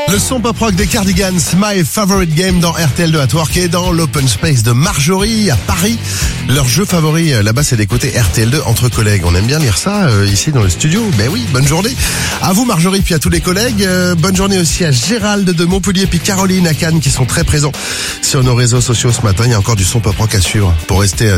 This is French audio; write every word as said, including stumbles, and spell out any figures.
Le son pop rock des Cardigans, My Favorite Game dans R T L deux à Twerk et dans l'Open Space de Marjorie à Paris. Leur jeu favori là-bas, c'est d'écouter R T L deux entre collègues. On aime bien lire ça euh, ici dans le studio. Ben oui, bonne journée à vous Marjorie, puis à tous les collègues. Euh, bonne journée aussi à Gérald de Montpellier, puis Caroline à Cannes qui sont très présents sur nos réseaux sociaux ce matin. Il y a encore du son pop rock à suivre pour rester